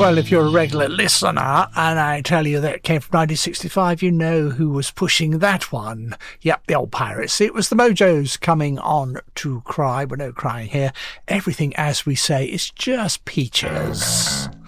Well, if you're a regular listener and I tell you that it came from 1965, you know who was pushing that one. Yep, the old Pirates. It was the Mojos coming on to Cry. We're no crying here. Everything, as we say, is just peaches.